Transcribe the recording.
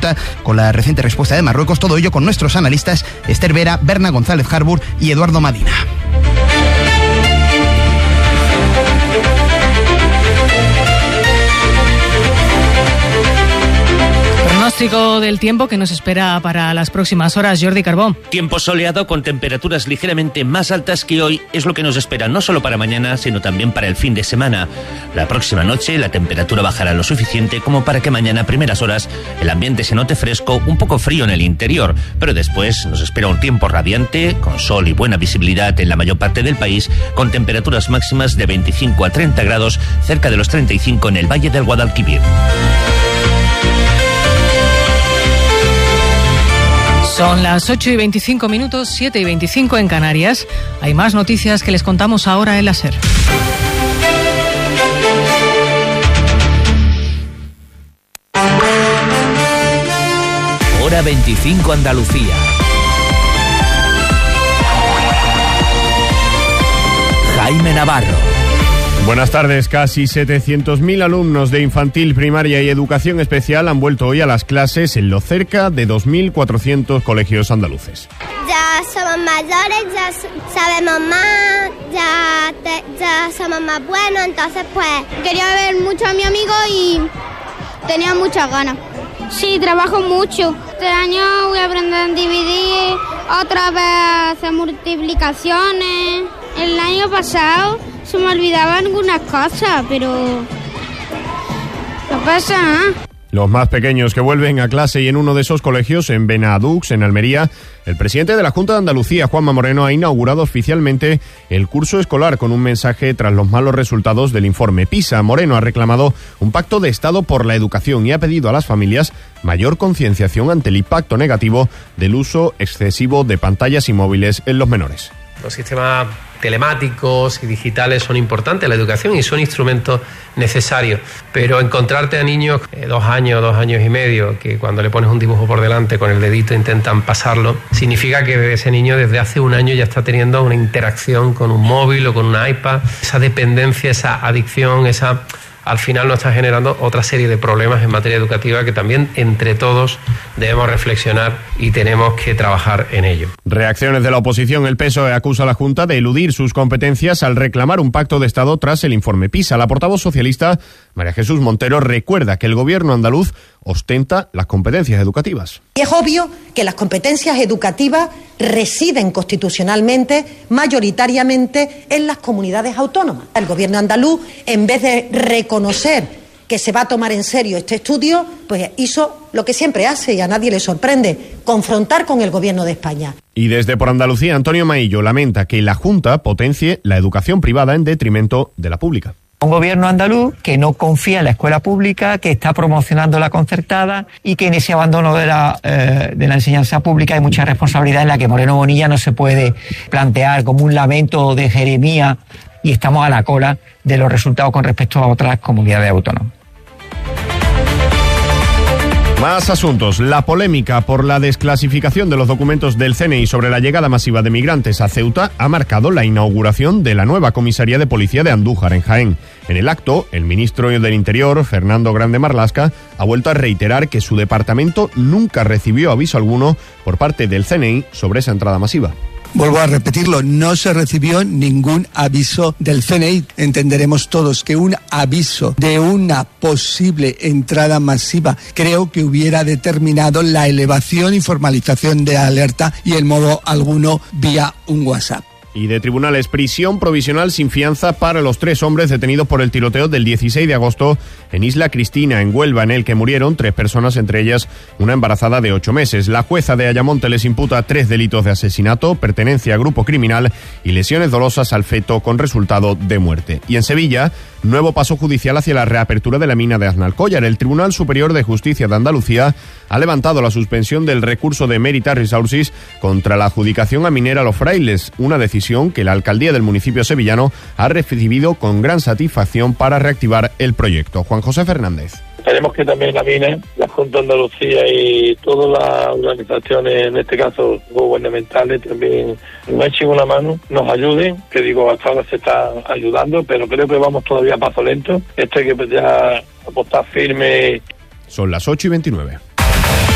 justa con la reciente respuesta de Marruecos. Todo ello con nuestros analistas Esther Vera, Berna González Harbour y Eduardo Madina. Pronóstico del tiempo que nos espera para las próximas horas, Jordi Carbó. Tiempo soleado con temperaturas ligeramente más altas que hoy es lo que nos espera no solo para mañana, sino también para el fin de semana. La próxima noche la temperatura bajará lo suficiente como para que mañana a primeras horas el ambiente se note fresco, un poco frío en el interior, pero después nos espera un tiempo radiante, con sol y buena visibilidad en la mayor parte del país, con temperaturas máximas de 25 a 30 grados, cerca de los 35 en el Valle del Guadalquivir. Son las 8:25, 7:25 en Canarias. Hay más noticias que les contamos ahora en la SER. Hora 25 Andalucía. Jaime Navarro. Buenas tardes. Casi 700.000 alumnos de infantil, primaria y educación especial han vuelto hoy a las clases en los cerca de 2.400 colegios andaluces. Ya somos mayores, ya sabemos más, ya somos más buenos, entonces pues quería ver mucho a mi amigo y tenía muchas ganas. Sí, trabajo mucho. Este año voy a aprender a dividir, otra vez a hacer multiplicaciones. El año pasado se me olvidaban algunas cosas, pero no pasa nada. Los más pequeños que vuelven a clase y en uno de esos colegios, en Benadux, en Almería, el presidente de la Junta de Andalucía, Juanma Moreno, ha inaugurado oficialmente el curso escolar con un mensaje tras los malos resultados del informe PISA. Moreno ha reclamado un pacto de Estado por la educación y ha pedido a las familias mayor concienciación ante el impacto negativo del uso excesivo de pantallas y móviles en los menores. Los sistemas telemáticos y digitales son importantes en la educación y son instrumentos necesarios, pero encontrarte a niños de 2 años, 2 años y medio, que cuando le pones un dibujo por delante con el dedito intentan pasarlo, significa que ese niño desde hace 1 año ya está teniendo una interacción con un móvil o con un iPad. Esa dependencia, esa adicción, al final nos está generando otra serie de problemas en materia educativa que también entre todos debemos reflexionar y tenemos que trabajar en ello. Reacciones de la oposición. El PSOE acusa a la Junta de eludir sus competencias al reclamar un pacto de Estado tras el informe PISA. La portavoz socialista, María Jesús Montero, recuerda que el gobierno andaluz ostenta las competencias educativas. Y es obvio que las competencias educativas residen constitucionalmente, mayoritariamente, en las comunidades autónomas. El gobierno andaluz, en vez de reconocer que se va a tomar en serio este estudio, pues hizo lo que siempre hace y a nadie le sorprende, confrontar con el gobierno de España. Y desde Por Andalucía, Antonio Maillo lamenta que la Junta potencie la educación privada en detrimento de la pública. Un gobierno andaluz que no confía en la escuela pública, que está promocionando la concertada y que en ese abandono de la enseñanza pública hay mucha responsabilidad en la que Moreno Bonilla no se puede plantear como un lamento de Jeremías y estamos a la cola de los resultados con respecto a otras comunidades autónomas. Más asuntos. La polémica por la desclasificación de los documentos del CNI sobre la llegada masiva de migrantes a Ceuta ha marcado la inauguración de la nueva comisaría de policía de Andújar, en Jaén. En el acto, el ministro del Interior, Fernando Grande Marlaska, ha vuelto a reiterar que su departamento nunca recibió aviso alguno por parte del CNI sobre esa entrada masiva. Vuelvo a repetirlo, no se recibió ningún aviso del CNI. Entenderemos todos que un aviso de una posible entrada masiva creo que hubiera determinado la elevación y formalización de la alerta y en modo alguno vía un WhatsApp. Y de tribunales, prisión provisional sin fianza para los 3 hombres detenidos por el tiroteo del 16 de agosto en Isla Cristina, en Huelva, en el que murieron 3 personas, entre ellas una embarazada de 8 meses. La jueza de Ayamonte les imputa 3 delitos de asesinato, pertenencia a grupo criminal y lesiones dolosas al feto con resultado de muerte. Y en Sevilla, nuevo paso judicial hacia la reapertura de la mina de Aznalcóllar. El Tribunal Superior de Justicia de Andalucía ha levantado la suspensión del recurso de Meritas Resources contra la adjudicación a Minera Los Frailes, una decisión que la alcaldía del municipio sevillano ha recibido con gran satisfacción para reactivar el proyecto. Juan José Fernández. Esperemos que también la MINE, la Junta de Andalucía y todas las organizaciones, en este caso gubernamentales, también nos echen una mano, nos ayuden, que digo, hasta ahora se está ayudando, pero creo que vamos todavía a paso lento. Esto hay que ya apostar firme. Son las 8:29.